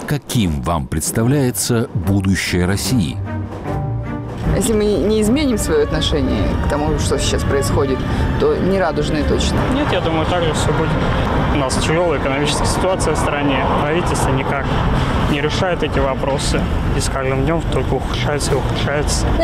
Каким вам представляется будущее России? Если мы не изменим свое отношение к тому, что сейчас происходит, то не радужные точно. Нет, я думаю, так же все будет. У нас тяжелая экономическая ситуация в стране. Правительство никак не решает эти вопросы. И с каждым днем только ухудшается и ухудшается.